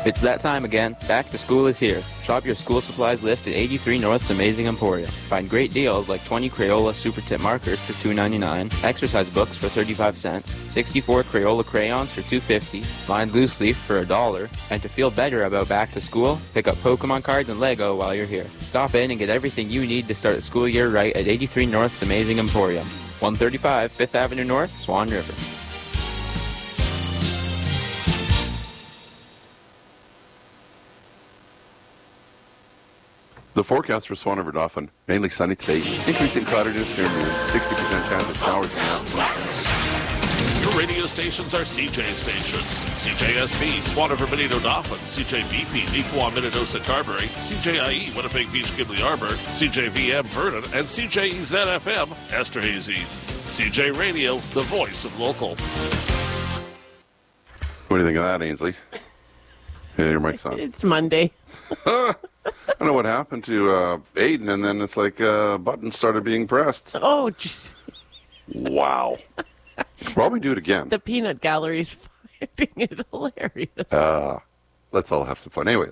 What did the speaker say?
It's that time again. Back to school is here. Shop your school supplies list at 83 North's Amazing Emporium. Find great deals like 20 Crayola Super Tip markers for $2.99, exercise books for 35 cents, 64 Crayola crayons for $2.50, lined loose leaf for $1, and to feel better about back to school, pick up Pokemon cards and Lego while you're here. Stop in and get everything you need to start the school year right at 83 North's Amazing Emporium. 135 5th Avenue North, Swan River. The forecast for Swan River Dauphin, mainly sunny today, increasing cloudiness near noon, 60% chance of showers in the afternoon. Your radio stations are CJ stations. CJSB, Swan River Benito Dauphin, CJBP, Neequa, Minnedosa, Carberry, CJIE, Winnipeg Beach, Gimli Arbor, CJVM, Vernon, and CJEZ-FM, Esterhazy. CJ Radio, the voice of local. What do you think of that, Ainsley? Yeah, your mic's on. It's Monday. I don't know what happened to Aiden, and then it's like buttons started being pressed. Oh, geez. Wow. Why don't we do it again? The peanut gallery's finding it hilarious. Let's all have some fun. Anyway,